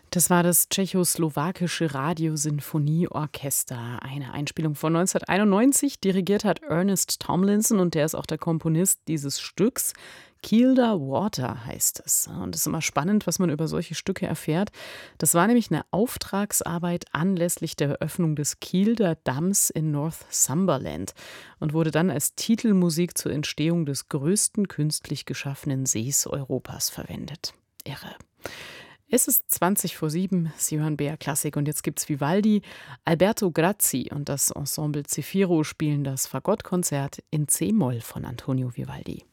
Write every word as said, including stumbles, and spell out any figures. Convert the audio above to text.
Das war das tschechoslowakische Radiosinfonieorchester, eine Einspielung von neunzehnhunderteinundneunzig. Dirigiert hat Ernest Tomlinson und der ist auch der Komponist dieses Stücks. Kielder Water heißt es. Und es ist immer spannend, was man über solche Stücke erfährt. Das war nämlich eine Auftragsarbeit anlässlich der Eröffnung des Kielder Damms in Northumberland und wurde dann als Titelmusik zur Entstehung des größten künstlich geschaffenen Sees Europas verwendet. Irre. Es ist zwanzig vor sieben, Sie hören B R Klassik und jetzt gibt's Vivaldi. Alberto Grazzi und das Ensemble Zefiro spielen das Fagottkonzert in C-Moll von Antonio Vivaldi.